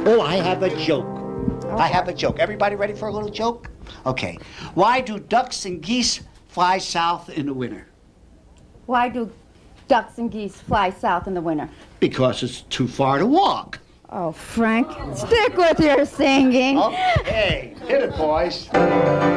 Oh, I have a joke. I have a joke. Everybody ready for a little joke? Okay. Why do ducks and geese fly south in the winter? Why do ducks and geese fly south in the winter? Because it's too far to walk. Oh, Frank, stick with your singing. Okay, hit it, boys.